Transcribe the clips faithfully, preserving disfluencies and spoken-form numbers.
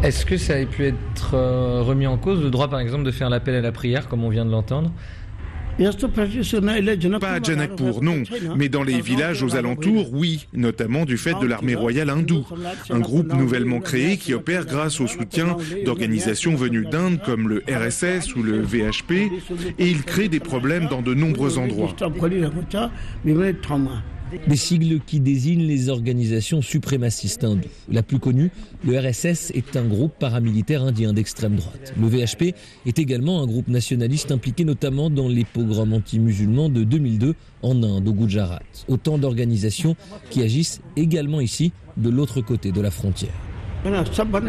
Est-ce que ça a pu être euh, remis en cause, le droit par exemple de faire l'appel à la prière comme on vient de l'entendre ? Pas à Janakpur, non, mais dans les villages aux alentours, oui, notamment du fait de l'armée royale hindoue, un groupe nouvellement créé qui opère grâce au soutien d'organisations venues d'Inde comme le R S S ou le V H P, et il crée des problèmes dans de nombreux endroits. Des sigles qui désignent les organisations suprémacistes hindoues. La plus connue, le R S S, est un groupe paramilitaire indien d'extrême droite. Le V H P est également un groupe nationaliste impliqué notamment dans les pogroms anti-musulmans de deux mille deux en Inde, au Gujarat. Autant d'organisations qui agissent également ici, de l'autre côté de la frontière. Il y a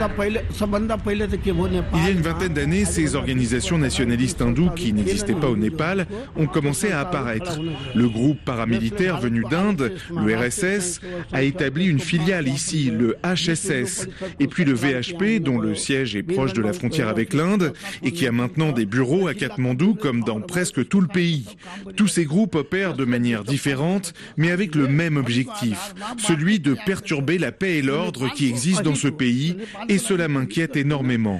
une vingtaine d'années, ces organisations nationalistes hindoues qui n'existaient pas au Népal ont commencé à apparaître. Le groupe paramilitaire venu d'Inde, le R S S, a établi une filiale ici, le H S S, et puis le V H P, dont le siège est proche de la frontière avec l'Inde et qui a maintenant des bureaux à Katmandou comme dans presque tout le pays. Tous ces groupes opèrent de manière différente, mais avec le même objectif, celui de perturber la paix et l'ordre qui existent dans ce pays. Pays, et cela m'inquiète énormément.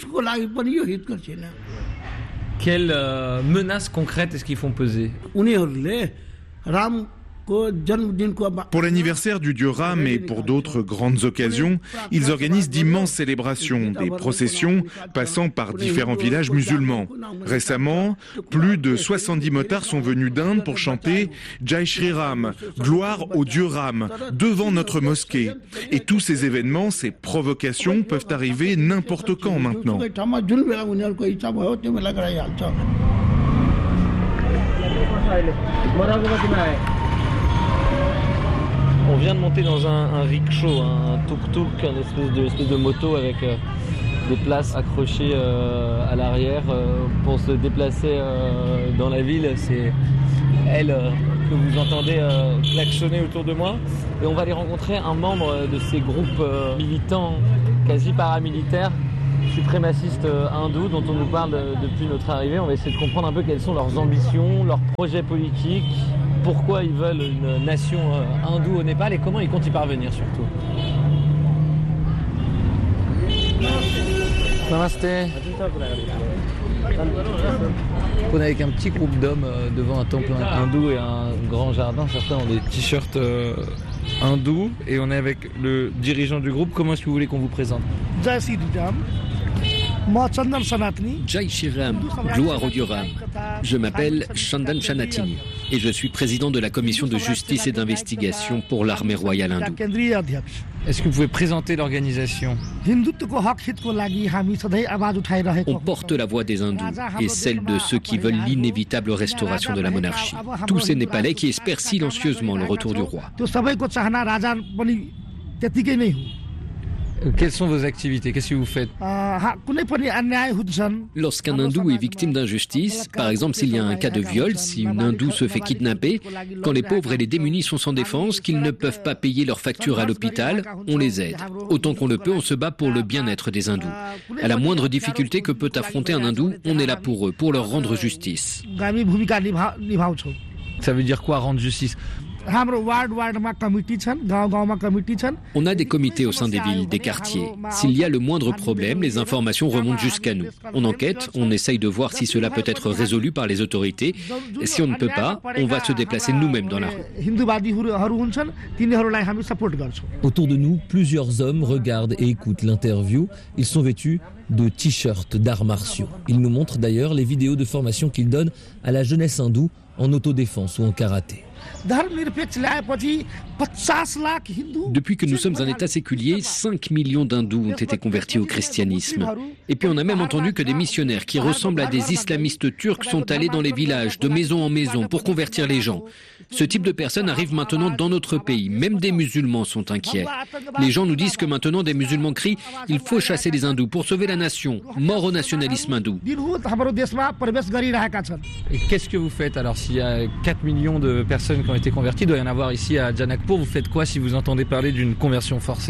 Quelles euh, menaces concrètes est-ce qu'ils font peser ? Pour l'anniversaire du dieu Ram et pour d'autres grandes occasions, ils organisent d'immenses célébrations, des processions passant par différents villages musulmans. Récemment, plus de soixante-dix motards sont venus d'Inde pour chanter Jai Shri Ram, gloire au dieu Ram, devant notre mosquée. Et tous ces événements, ces provocations peuvent arriver n'importe quand maintenant. On vient de monter dans un, un rickshaw, un tuk-tuk, une espèce de, espèce de moto avec euh, des places accrochées euh, à l'arrière euh, pour se déplacer euh, dans la ville. C'est elle euh, que vous entendez euh, klaxonner autour de moi. Et on va aller rencontrer un membre de ces groupes euh, militants, quasi paramilitaires, suprémacistes euh, hindous dont on nous parle de, depuis notre arrivée. On va essayer de comprendre un peu quelles sont leurs ambitions, leurs projets politiques, pourquoi ils veulent une nation euh, hindoue au Népal et comment ils comptent y parvenir surtout. Namasté. On est avec un petit groupe d'hommes euh, devant un temple hindou et un grand jardin. Certains ont des t-shirts euh, hindous et on est avec le dirigeant du groupe. Comment est-ce que vous voulez qu'on vous présente ? Jai Shri Ram, gloire au dieu Ram. Je m'appelle Chandan Chanatini et je suis président de la commission de justice et d'investigation pour l'armée royale hindoue. Est-ce que vous pouvez présenter l'organisation ? On porte la voix des hindous et celle de ceux qui veulent l'inévitable restauration de la monarchie. Tous ces Népalais qui espèrent silencieusement le retour du roi. Quelles sont vos activités ? Qu'est-ce que vous faites ? Lorsqu'un hindou est victime d'injustice, par exemple s'il y a un cas de viol, si une hindoue se fait kidnapper, quand les pauvres et les démunis sont sans défense, qu'ils ne peuvent pas payer leurs factures à l'hôpital, on les aide. Autant qu'on le peut, on se bat pour le bien-être des hindous. À la moindre difficulté que peut affronter un hindou, on est là pour eux, pour leur rendre justice. Ça veut dire quoi, rendre justice ? On a des comités au sein des villes, des quartiers. S'il y a le moindre problème, les informations remontent jusqu'à nous. On enquête, on essaye de voir si cela peut être résolu par les autorités. Et si on ne peut pas, on va se déplacer nous-mêmes dans la rue. Autour de nous, plusieurs hommes regardent et écoutent l'interview. Ils sont vêtus de t-shirts d'arts martiaux. Ils nous montrent d'ailleurs les vidéos de formation qu'ils donnent à la jeunesse hindoue en autodéfense ou en karaté. Depuis que nous sommes un État séculier, cinq millions d'hindous ont été convertis au christianisme. Et puis on a même entendu que des missionnaires qui ressemblent à des islamistes turcs sont allés dans les villages, de maison en maison, pour convertir les gens. Ce type de personnes arrive maintenant dans notre pays. Même des musulmans sont inquiets. Les gens nous disent que maintenant des musulmans crient « Il faut chasser les hindous pour sauver la nation. Mort au nationalisme hindou ». Et qu'est-ce que vous faites alors s'il y a quatre millions de personnes qui ont été converties, il doit y en avoir ici à Janakpur, vous faites quoi si vous entendez parler d'une conversion forcée ?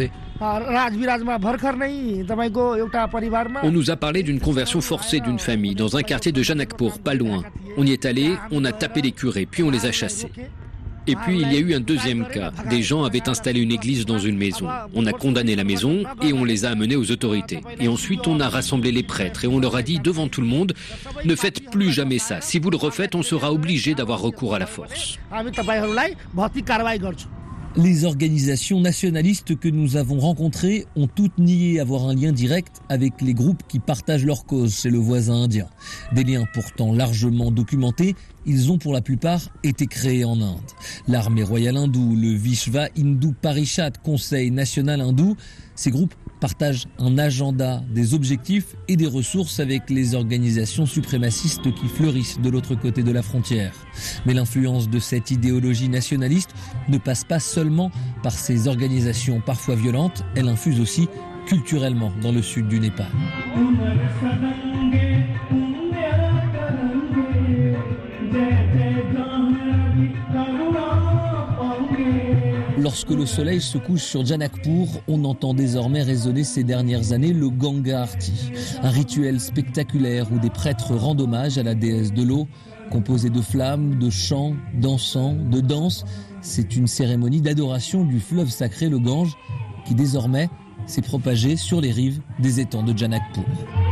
On nous a parlé d'une conversion forcée d'une famille dans un quartier de Janakpur, pas loin. On y est allé, on a tapé les curés, puis on les a chassés. Et puis il y a eu un deuxième cas. Des gens avaient installé une église dans une maison. On a condamné la maison et on les a amenés aux autorités. Et ensuite on a rassemblé les prêtres et on leur a dit devant tout le monde, ne faites plus jamais ça. Si vous le refaites, on sera obligé d'avoir recours à la force. Les organisations nationalistes que nous avons rencontrées ont toutes nié avoir un lien direct avec les groupes qui partagent leur cause chez le voisin indien. Des liens pourtant largement documentés, ils ont pour la plupart été créés en Inde. L'armée royale hindoue, le Vishva Hindu Parishad, Conseil national hindou, ces groupes partagent un agenda, des objectifs et des ressources avec les organisations suprémacistes qui fleurissent de l'autre côté de la frontière. Mais l'influence de cette idéologie nationaliste ne passe pas seulement par ces organisations parfois violentes, elle infuse aussi culturellement dans le sud du Népal. Lorsque le soleil se couche sur Janakpur, on entend désormais résonner ces dernières années le Ganga Arti, un rituel spectaculaire où des prêtres rendent hommage à la déesse de l'eau, composé de flammes, de chants, d'encens, de danses. C'est une cérémonie d'adoration du fleuve sacré, le Gange, qui désormais s'est propagé sur les rives des étangs de Janakpur.